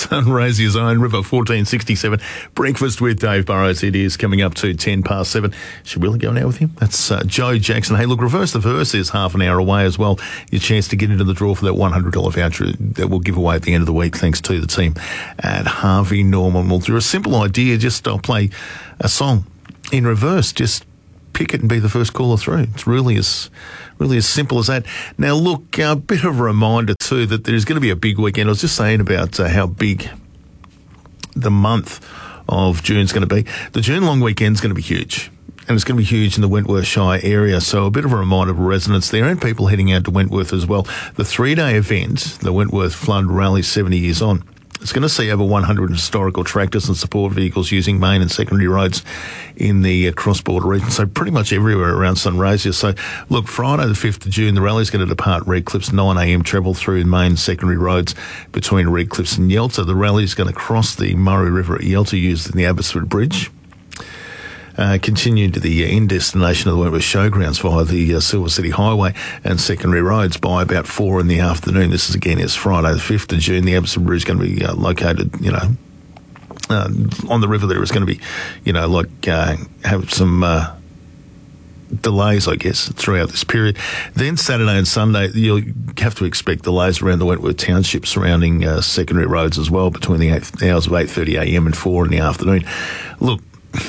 Sunraysia's own River 1467. Breakfast with Dave Burrows. It is coming up to 7:10. Should we really go now with him? That's Joe Jackson. Hey, look, Reverse the Verse is half an hour away as well. Your chance to get into the draw for that $100 voucher that we'll give away at the end of the week, thanks to the team at Harvey Norman. Well, through a simple idea, just I'll play a song in reverse. Just pick it and be the first caller through. It's really as simple as that. Now, look, a bit of a reminder too that there's going to be a big weekend. I was just saying about how big the month of June is going to be. The June long weekend is going to be huge. And it's going to be huge in the Wentworth Shire area. So a bit of a reminder for residents there and people heading out to Wentworth as well. The 3-day event, the Wentworth Flood Rally 70 Years On, it's going to see over 100 historical tractors and support vehicles using main and secondary roads in the cross-border region, so pretty much everywhere around Sunraysia. So, look, Friday the 5th of June, the rally's going to depart Redcliffs 9am, travel through main and secondary roads between Redcliffs and Yelta. The rally's going to cross the Murray River at Yelta using the Abbotsford Bridge. Continue to the end destination of the Wentworth Showgrounds via the Silver City Highway and secondary roads by about 4 in the afternoon. This is again, it's Friday the 5th of June. The Abbotsford Bridge is going to be located, on the river there is going to be, have some delays, I guess, throughout this period. Then Saturday and Sunday, you'll have to expect delays around the Wentworth Township surrounding secondary roads as well between the hours of 8:30am and 4 in the afternoon. Look,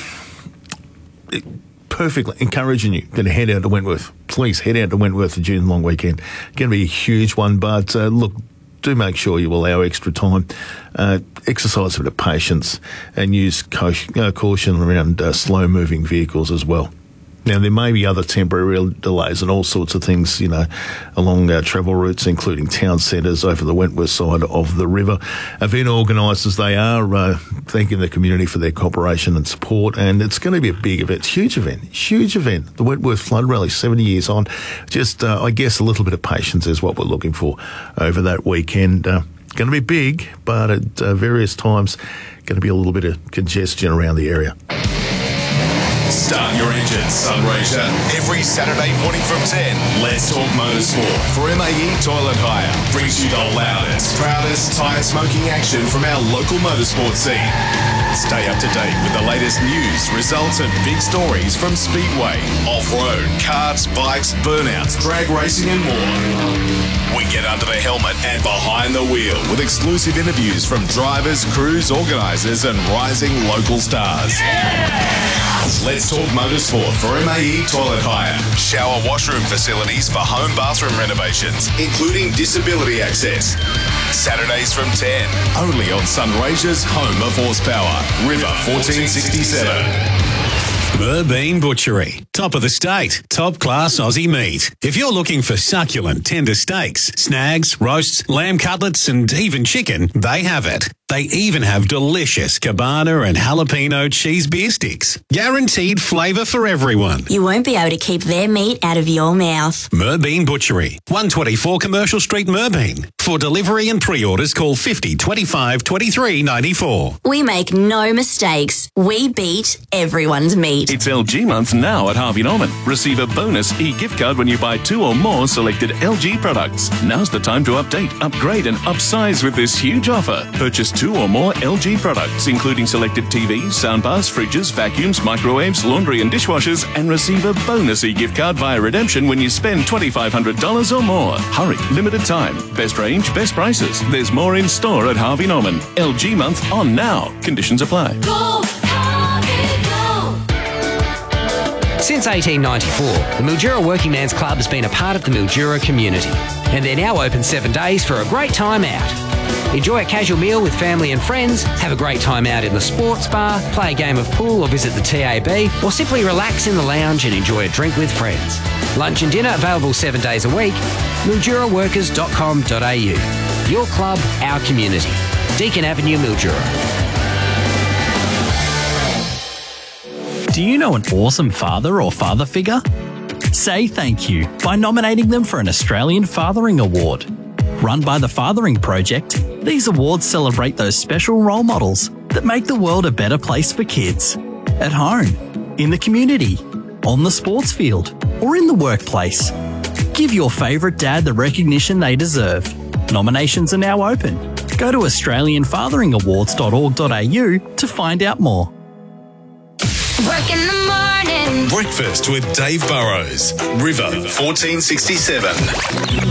perfectly encouraging you to head out to Wentworth. Please head out to Wentworth the June long weekend. Going to be a huge one, but look, do make sure you allow extra time, exercise a bit of patience, and use caution around slow-moving vehicles as well. Now, there may be other temporary delays and all sorts of things, along travel routes, including town centres over the Wentworth side of the river. Event organisers, they are thanking the community for their cooperation and support, and it's going to be a big event, huge event. The Wentworth Flood Rally, 70 years on. Just, I guess, a little bit of patience is what we're looking for over that weekend. Going to be big, but at various times, going to be a little bit of congestion around the area. Start your engines, Sunraysia. Every Saturday morning from 10, Let's Talk Motorsport for MAE Toilet Hire. Brings you the loudest, proudest tyre smoking action from our local motorsport scene. Stay up to date with the latest news, results and big stories from Speedway, off-road, karts, bikes, burnouts, drag racing and more. We get under the helmet and behind the wheel with exclusive interviews from drivers, crews, organisers and rising local stars. Let's Talk Motorsport for MAE Toilet Hire. Shower washroom facilities for home bathroom renovations, including disability access. Saturdays from 10, only on Sunraysia's home of horsepower, River 1467. Merbean Butchery. Top of the state. Top class Aussie meat. If you're looking for succulent, tender steaks, snags, roasts, lamb cutlets and even chicken, they have it. They even have delicious cabana and jalapeno cheese beer sticks. Guaranteed flavour for everyone. You won't be able to keep their meat out of your mouth. Merbean Butchery. 124 Commercial Street, Merbean. For delivery and pre-orders, call 50 25 23 94. We make no mistakes. We beat everyone's meat. It's LG month now at Harvey Norman. Receive a bonus e-gift card when you buy 2 or more selected LG products. Now's the time to update, upgrade and upsize with this huge offer. Purchase 2 or more LG products, including selected TVs, soundbars, fridges, vacuums, microwaves, laundry and dishwashers, and receive a bonus e-gift card via redemption when you spend $2,500 or more. Hurry, limited time. Best range, best prices. There's more in store at Harvey Norman. LG month on now. Conditions apply. Go, Harvey, go. Since 1894, the Mildura Working Man's Club has been a part of the Mildura community, and they're now open 7 days for a great time out. Enjoy a casual meal with family and friends, have a great time out in the sports bar, play a game of pool or visit the TAB, or simply relax in the lounge and enjoy a drink with friends. Lunch and dinner available 7 days a week. MilduraWorkers.com.au. Your club, our community. Deakin Avenue, Mildura. Do you know an awesome father or father figure? Say thank you by nominating them for an Australian Fathering Award. Run by the Fathering Project, these awards celebrate those special role models that make the world a better place for kids. At home, in the community, on the sports field, or in the workplace. Give your favourite dad the recognition they deserve. Nominations are now open. Go to australianfatheringawards.org.au to find out more. Work in the morning. Breakfast with Dave Burrows. River 1467.